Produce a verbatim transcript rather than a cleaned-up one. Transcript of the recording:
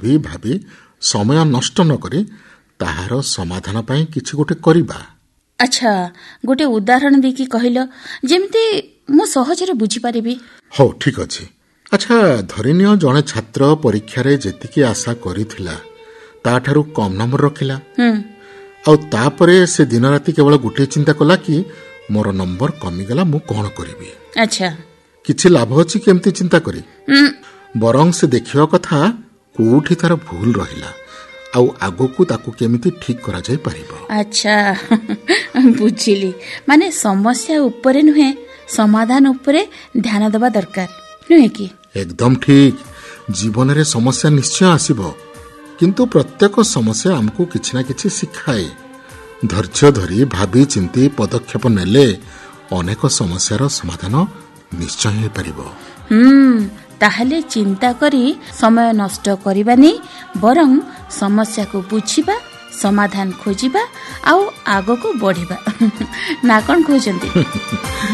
ଭାବି ଭାବି ସମୟ ନଷ୍ଟ ନ କରି ତାହାର ସମାଧାନ ପାଇଁ କିଛି ଗୋଟେ କରିବା। ଆଚ୍ଛା, ଗୋଟେ ଉଦାହରଣ ଦେଇକି କହିଲ, ଯେମିତି ମୁଁ ସହଜରେ ବୁଝିପାରିବି। ହଉ, ଠିକ୍ ଅଛି। ଆଚ୍ଛା, ଧରିନିଅ ଜଣେ ଛାତ୍ର ପରୀକ୍ଷାରେ ଯେତିକି ଆଶା କରିଥିଲା ତାଠାରୁ କମ୍ ନମ୍ବର ରଖିଲା। ଆଉ ତାପରେ ସେ ଦିନ ରାତି କେବଳ ଗୋଟିଏ ଚିନ୍ତା କଲା କି ମୋର ନମ୍ବର କମିଗଲା, ମୁଁ କ'ଣ କରିବି? ଆଚ୍ଛା, କିଛି ଲାଭ ଅଛି କି ଏମିତି ଚିନ୍ତା କରି? ବରଂ ସେ ଦେଖିବା କଥା କୋଉଠି ତାର ଭୁଲ ରହିଲା ଆଉ ଆଗକୁ ତାକୁ କେମିତି ଠିକ୍ କରାଯାଇ ପାରିବ। ଆଚ୍ଛା, ବୁଝିଲି। ମାନେ ସମସ୍ୟା ଉପରେ ନୁହେଁ, ସମାଧାନ ଉପରେ ଧ୍ୟାନ ଦେବା ଦରକାର, ନୁହେଁ କି? ଏକଦମ ଠିକ୍। ଜୀବନରେ ସମସ୍ୟା ନିଶ୍ଚୟ ଆସିବ, କିନ୍ତୁ ପ୍ରତ୍ୟେକ ସମସ୍ୟା ଆମକୁ କିଛି ନା କିଛି ଶିଖାଏ। ଧୈର୍ଯ୍ୟ ଧରି ଭାବି ଚିନ୍ତି ପଦକ୍ଷେପ ନେଲେ ଅନେକ ସମସ୍ୟାର ସମାଧାନ ନିଶ୍ଚୟ ହୋଇପାରିବ। ହୁଁ ତାହେଲେ ଚିନ୍ତା କରି ସମୟ ନଷ୍ଟ କରିବାନି, ବରଂ ସମସ୍ୟାକୁ ବୁଝିବା, ସମାଧାନ ଖୋଜିବା ଆଉ ଆଗକୁ ବଢିବା। ନା କ'ଣ କହୁଛନ୍ତି?